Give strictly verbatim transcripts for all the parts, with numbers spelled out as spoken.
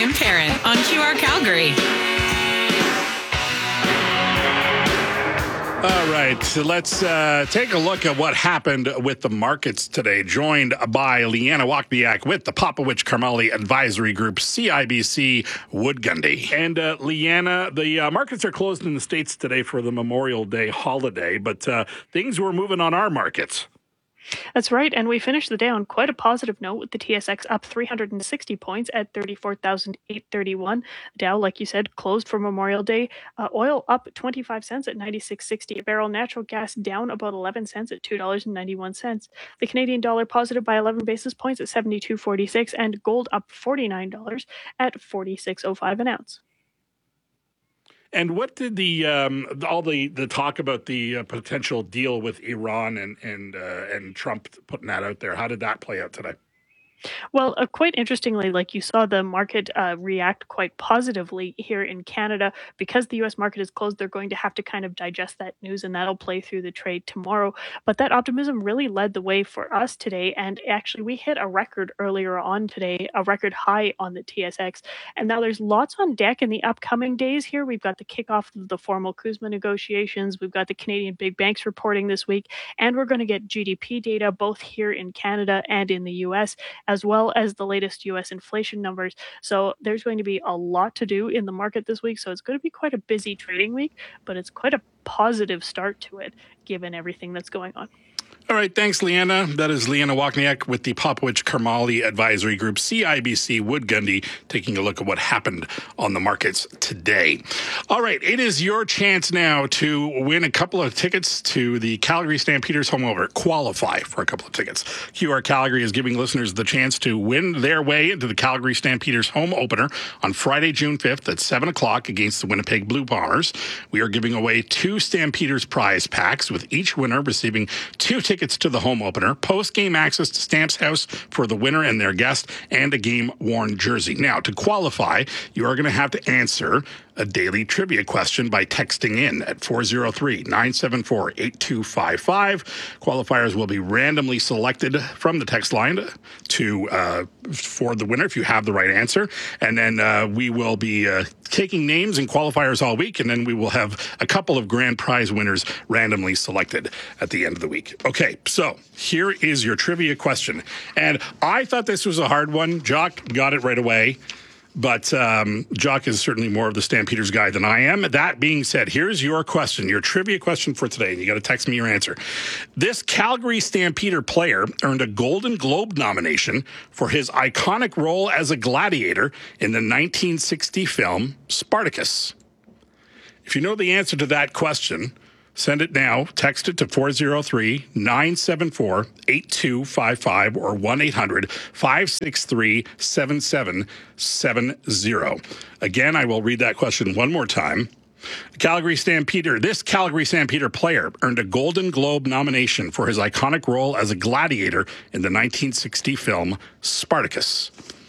Tim Parent on Q R Calgary. All right, so let's uh, take a look at what happened with the markets today. Joined by Leanna Wachniak with the Popowich Karmali Advisory Group, C I B C Wood Gundy. And uh, Leanna, the uh, markets are closed in the States today for the Memorial Day holiday, but uh, things were moving on our markets. That's right, and we finished the day on quite a positive note with the T S X up three hundred sixty points at thirty-four thousand eight hundred thirty-one. Dow, like you said, closed for Memorial Day. Uh, oil up twenty-five cents at ninety-six sixty a barrel. Natural gas down about eleven cents at two dollars and ninety-one cents. The Canadian dollar positive by eleven basis points at seventy-two forty-six, and gold up forty-nine dollars at forty-six oh five an ounce. And what did the um, all the, the talk about the uh, potential deal with Iran and and uh, and Trump putting that out there? How did that play out today? Well, uh, quite interestingly, like you saw the market uh, react quite positively here in Canada. Because the U S market is closed, they're going to have to kind of digest that news, and that'll play through the trade tomorrow. But that optimism really led the way for us today. And actually, we hit a record earlier on today, a record high on the T S X. And now there's lots on deck in the upcoming days here. We've got the kickoff of the formal CUSMA negotiations. We've got the Canadian big banks reporting this week. And we're going to get G D P data both here in Canada and in the U S, as well as the latest U S inflation numbers. So there's going to be a lot to do in the market this week. So it's going to be quite a busy trading week, but it's quite a positive start to it, given everything that's going on. All right, thanks, Leanna. That is Leanna Wachniak with the Popowich Karmali Advisory Group, C I B C Wood Gundy, taking a look at what happened on the markets today. All right, it is your chance now to win a couple of tickets to the Calgary Stampeders home opener. Qualify for a couple of tickets. Q R Calgary is giving listeners the chance to win their way into the Calgary Stampeders home opener on Friday, June fifth at seven o'clock against the Winnipeg Blue Bombers. We are giving away two Stampeders prize packs, with each winner receiving two tickets tickets to the home opener, post-game access to Stamps House for the winner and their guest, and a game-worn jersey. Now, to qualify, you are going to have to answer a daily trivia question by texting in at four oh three, nine seven four, eight two five five. Qualifiers will be randomly selected from the text line to uh, for the winner if you have the right answer. And then uh, we will be uh, taking names and qualifiers all week, and then we will have a couple of grand prize winners randomly selected at the end of the week. Okay, so here is your trivia question. And I thought this was a hard one. Jock got it right away. But um, Jock is certainly more of the Stampeders guy than I am. That being said, here's your question, your trivia question for today, and you got to text me your answer. This Calgary Stampeder player earned a Golden Globe nomination for his iconic role as a gladiator in the nineteen sixty film Spartacus. If you know the answer to that question, send it now. Text it to four oh three, nine seven four, eight two five five or one eight hundred, five six three, seven seven seven zero. Again, I will read that question one more time. The Calgary Stampeder, this Calgary Stampeder player earned a Golden Globe nomination for his iconic role as a gladiator in the nineteen sixty film Spartacus.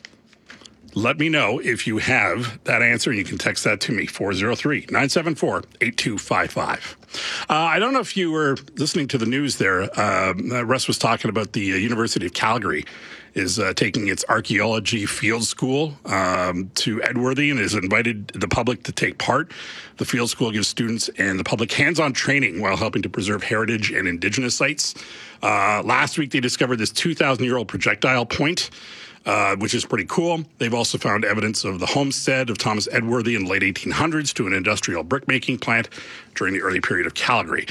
Let me know if you have that answer, and you can text that to me, four oh three, nine seven four, eight two five five. Uh, I don't know if you were listening to the news there. Um, Russ was talking about the uh, University of Calgary is uh, taking its archaeology field school um, to Edworthy and has invited the public to take part. The field school gives students and the public hands-on training while helping to preserve heritage and indigenous sites. Uh, last week, they discovered this two thousand year old projectile point, Uh, which is pretty cool. They've also found evidence of the homestead of Thomas Edworthy in the late eighteen hundreds to an industrial brickmaking plant during the early period of Calgary.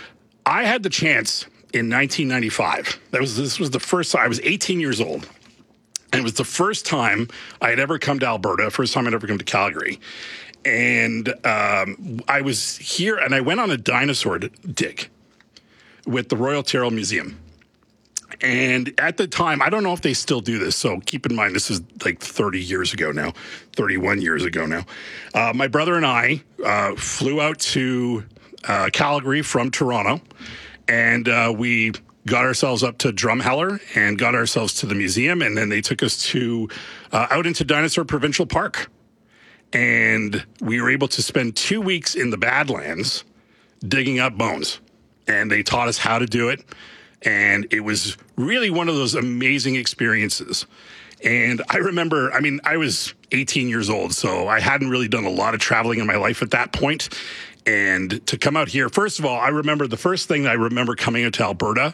I had the chance in nineteen ninety-five. That was this was the first time I was eighteen years old, and it was the first time I had ever come to Alberta. First time I'd ever come to Calgary, and um, I was here, and I went on a dinosaur dig with the Royal Tyrrell Museum. And at the time, I don't know if they still do this, so keep in mind this is like thirty years ago now, thirty-one years ago now. Uh, my brother and I uh, flew out to uh, Calgary from Toronto, and uh, we got ourselves up to Drumheller and got ourselves to the museum, and then they took us to uh, out into Dinosaur Provincial Park. And we were able to spend two weeks in the Badlands digging up bones, and they taught us how to do it. And it was really one of those amazing experiences. And I remember, I mean, I was eighteen years old, so I hadn't really done a lot of traveling in my life at that point. And to come out here, first of all, I remember the first thing I remember coming out to Alberta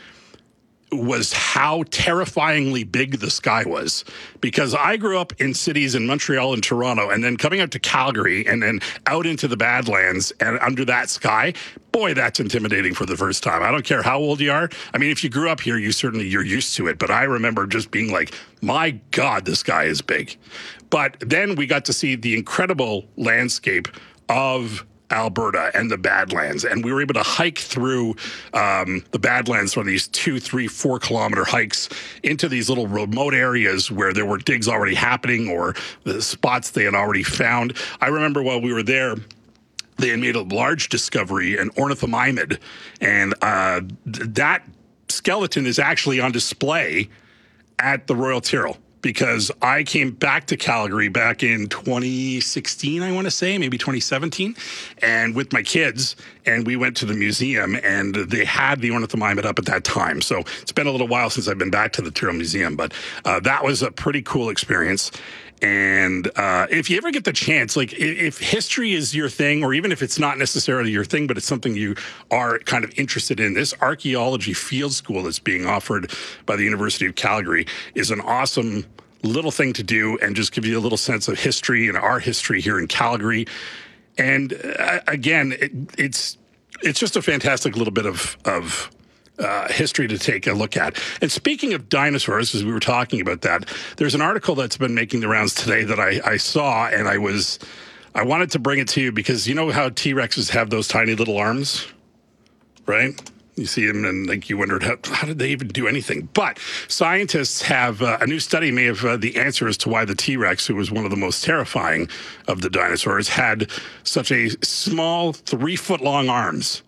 was how terrifyingly big the sky was, because I grew up in cities in Montreal and Toronto, and then coming out to Calgary and then out into the Badlands and under that sky, boy, that's intimidating for the first time. I don't care how old you are. I mean, if you grew up here, you certainly, you're used to it. But I remember just being like, my God, the sky is big. But then we got to see the incredible landscape of Alberta and the Badlands, and we were able to hike through um, the Badlands for these two, three, four kilometer hikes into these little remote areas where there were digs already happening or the spots they had already found. I remember while we were there, they had made a large discovery, an ornithomimid, and uh, th- that skeleton is actually on display at the Royal Tyrrell. Because I came back to Calgary back in twenty sixteen, I want to say, maybe twenty seventeen, and with my kids, and we went to the museum, and they had the ornithomimid up at that time. So it's been a little while since I've been back to the Tyrrell Museum, but uh, that was a pretty cool experience. And uh, if you ever get the chance, like if history is your thing, or even if it's not necessarily your thing, but it's something you are kind of interested in, this archaeology field school that's being offered by the University of Calgary is an awesome little thing to do and just give you a little sense of history and our history here in Calgary. And uh, again, it, it's it's just a fantastic little bit of of Uh, history to take a look at. And speaking of dinosaurs, as we were talking about that, there's an article that's been making the rounds today that I, I saw, and I was, I wanted to bring it to you because you know how T-Rexes have those tiny little arms, right? You see them and like you wondered, how, how did they even do anything? But scientists have, uh, a new study may have uh, the answer as to why the T-Rex, who was one of the most terrifying of the dinosaurs, had such a small three-foot-long arms.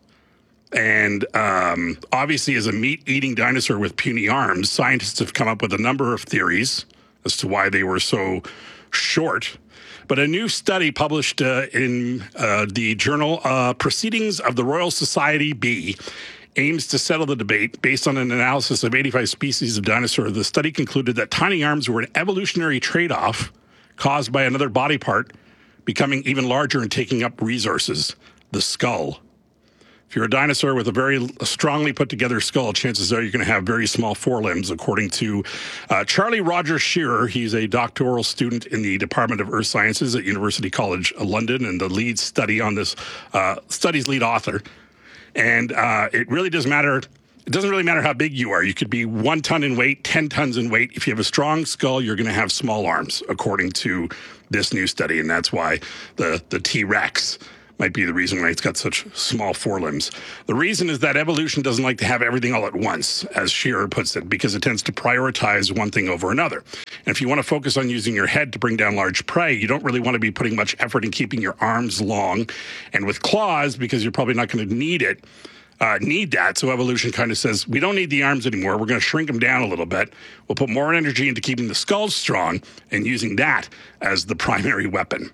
And um, obviously, as a meat-eating dinosaur with puny arms, scientists have come up with a number of theories as to why they were so short. But a new study published uh, in uh, the journal uh, Proceedings of the Royal Society B aims to settle the debate based on an analysis of eighty-five species of dinosaur. The study concluded that tiny arms were an evolutionary trade-off caused by another body part becoming even larger and taking up resources, the skull. If you're a dinosaur with a very strongly put together skull, chances are you're going to have very small forelimbs, according to uh, Charlie Roger Shearer. He's a doctoral student in the Department of Earth Sciences at University College London and the lead study on this uh, study's lead author. And uh, it really doesn't matter. It doesn't really matter how big you are. You could be one ton in weight, ten tons in weight. If you have a strong skull, you're going to have small arms, according to this new study. And that's why the, the T-Rex might be the reason why it's got such small forelimbs. The reason is that evolution doesn't like to have everything all at once, as Shearer puts it, because it tends to prioritize one thing over another. And if you want to focus on using your head to bring down large prey, you don't really want to be putting much effort in keeping your arms long and with claws, because you're probably not going to need it. Uh, need that. So evolution kind of says, we don't need the arms anymore. We're going to shrink them down a little bit. We'll put more energy into keeping the skull strong and using that as the primary weapon.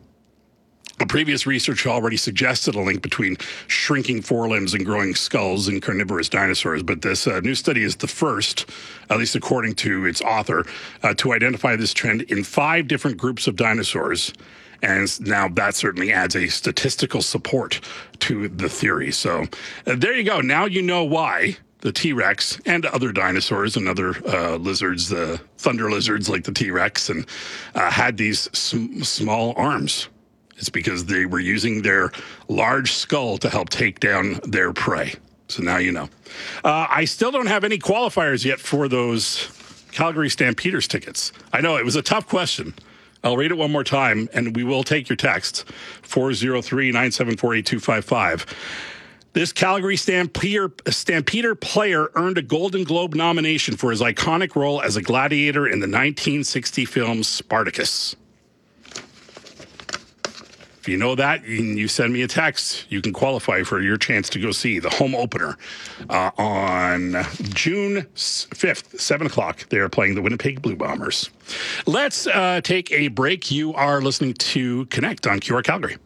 A previous research already suggested a link between shrinking forelimbs and growing skulls in carnivorous dinosaurs, but this uh, new study is the first, at least according to its author, uh, to identify this trend in five different groups of dinosaurs. And now that certainly adds a statistical support to the theory. So uh, there you go. Now you know why the T-Rex and other dinosaurs and other uh, lizards, the thunder lizards like the T-Rex, and uh, had these sm- small arms. It's because they were using their large skull to help take down their prey. So now you know. Uh, I still don't have any qualifiers yet for those Calgary Stampeders tickets. I know it was a tough question. I'll read it one more time, and we will take your texts, four oh three, nine seven four, eight two five five. This Calgary Stampeder, Stampeder player earned a Golden Globe nomination for his iconic role as a gladiator in the nineteen sixty film Spartacus. If you know that and you send me a text, you can qualify for your chance to go see the home opener uh, on June fifth, seven o'clock. They are playing the Winnipeg Blue Bombers. Let's uh, take a break. You are listening to Connect on Q R Calgary.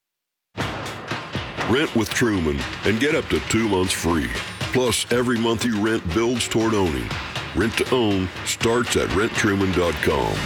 Rent with Truman and get up to two months free. Plus, every month you rent builds toward owning. Rent to own starts at rent truman dot com.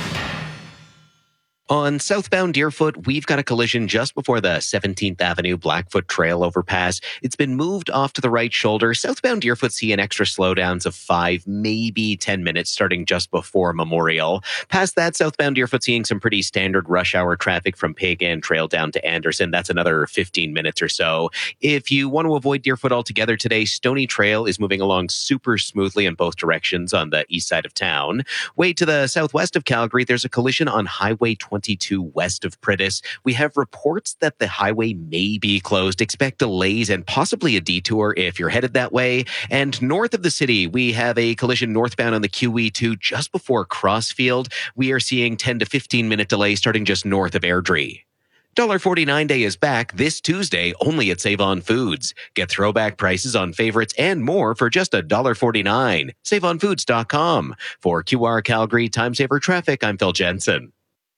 On southbound Deerfoot, we've got a collision just before the seventeenth Avenue Blackfoot Trail overpass. It's been moved off to the right shoulder. Southbound Deerfoot seeing extra slowdowns of five, maybe ten minutes starting just before Memorial. Past that, southbound Deerfoot seeing some pretty standard rush hour traffic from Pagan Trail down to Anderson. That's another fifteen minutes or so. If you want to avoid Deerfoot altogether today, Stony Trail is moving along super smoothly in both directions on the east side of town. Way to the southwest of Calgary, there's a collision on Highway twenty-two west of Pritis. We have reports that the highway may be closed. Expect delays and possibly a detour if you're headed that way. And north of the city, we have a collision northbound on the Q E two just before Crossfield. We are seeing ten to fifteen minute delay starting just north of Airdrie. one forty-nine Day is back this Tuesday only at Save On Foods. Get throwback prices on favorites and more for just one forty-nine. save on foods dot com. For Q R Calgary Time Saver Traffic, I'm Phil Jensen.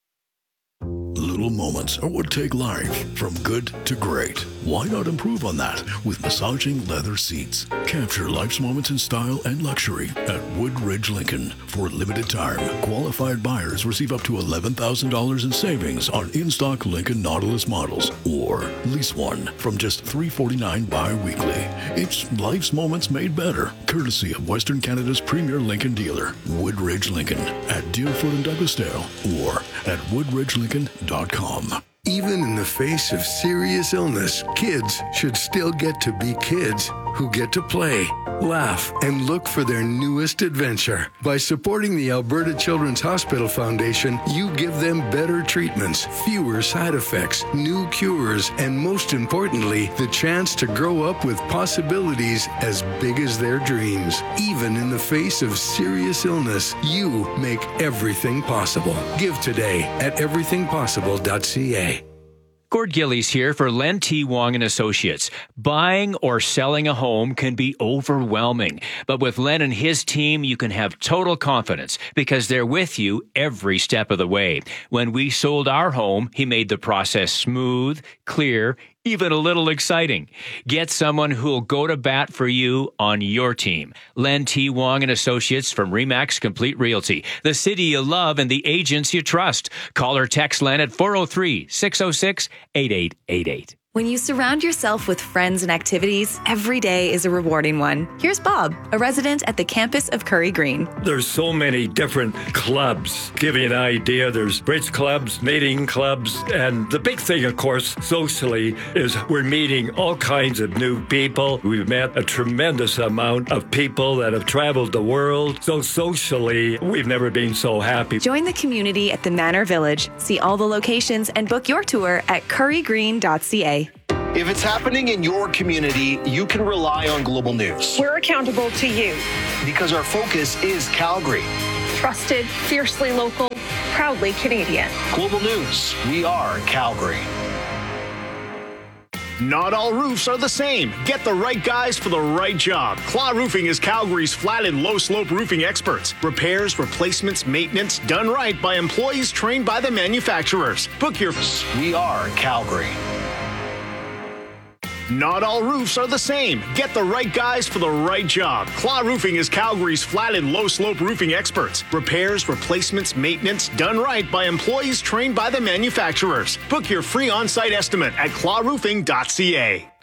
Little moments are what take life from good to great. Why not improve on that with massaging leather seats? Capture life's moments in style and luxury at Woodridge Lincoln. For a limited time, qualified buyers receive up to eleven thousand dollars in savings on in-stock Lincoln Nautilus models, or lease one from just three forty-nine bi-weekly. It's life's moments made better, courtesy of Western Canada's premier Lincoln dealer, Woodridge Lincoln, at Deerfoot and Douglasdale, or at woodridge lincoln dot com. Even in the face of serious illness, kids should still get to be kids who get to play, laugh, and look for their newest adventure. By supporting the Alberta Children's Hospital Foundation, you give them better treatments, fewer side effects, new cures, and most importantly, the chance to grow up with possibilities as big as their dreams. Even in the face of serious illness, you make everything possible. Give today at everything possible dot c a. Gord Gillies here for Len T. Wong and Associates. Buying or selling a home can be overwhelming, but with Len and his team, you can have total confidence because they're with you every step of the way. When we sold our home, he made the process smooth, clear, even a little exciting. Get someone who'll go to bat for you on your team. Len T. Wong and Associates from Remax Complete Realty. The city you love and the agents you trust. Call or text Len at four oh three, six oh six, eight eight eight eight. When you surround yourself with friends and activities, every day is a rewarding one. Here's Bob, a resident at the campus of Curry Green. There's so many different clubs. Give you an idea, there's bridge clubs, knitting clubs, and the big thing, of course, socially, is we're meeting all kinds of new people. We've met a tremendous amount of people that have traveled the world. So socially, we've never been so happy. Join the community at the Manor Village. See all the locations and book your tour at curry green dot c a. If it's happening in your community, you can rely on Global News. We're accountable to you. Because our focus is Calgary. Trusted, fiercely local, proudly Canadian. Global News, we are Calgary. Not all roofs are the same. Get the right guys for the right job. Claw Roofing is Calgary's flat and low slope roofing experts. Repairs, replacements, maintenance, done right by employees trained by the manufacturers. Book your... We are Calgary. Not all roofs are the same. Get the right guys for the right job. Claw Roofing is Calgary's flat and low slope roofing experts. Repairs, replacements, maintenance, done right by employees trained by the manufacturers. Book your free on-site estimate at claw roofing dot c a.